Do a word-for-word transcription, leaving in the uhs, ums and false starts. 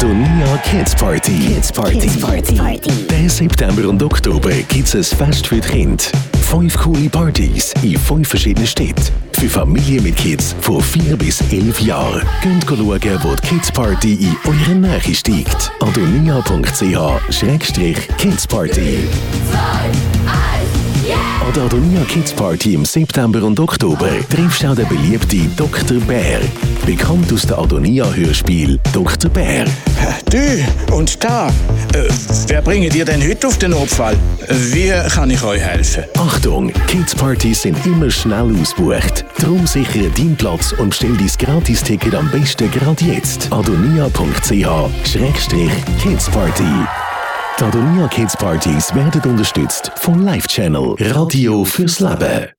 Adonia Kids Party. Kids Party. Kids Party. Party. Den September und Oktober gibt es ein Fest für die Kinder. Fünf coole Partys in fünf verschiedenen Städten. Für Familien mit Kids von vier bis elf Jahren. Könnt schauen, wo die Kids Party in eurer Nähe steigt. adonia punkt c h schrägstrich Kids Party. An der Adonia Kids Party im September und Oktober triffst du auch den beliebten Doktor Bär. Bekannt aus der Adonia-Hörspiel Doktor Bär. Du und da, äh, wer bringt ihr denn heute auf den Notfall? Wie kann ich euch helfen? Achtung, Kids Partys sind immer schnell ausgebucht. Darum sichere deinen Platz und bestell dein Gratis-Ticket am besten gerade jetzt. adonia punkt c h schrägstrich Kids Party. Die Adonia Kids Partys werden unterstützt von Live Channel Radio fürs Leben.